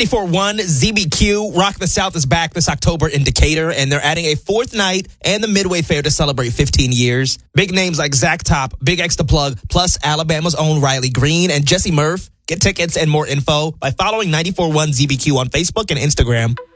94.1 ZBQ Rock the South is back this October in Decatur, and they're adding a fourth night and the Midway Fair to celebrate 15 years. Big names like Zach Top, Big X The Plug, plus Alabama's own Riley Green and Jesse Murph. Get tickets and more info by following 94.1 ZBQ on Facebook and Instagram.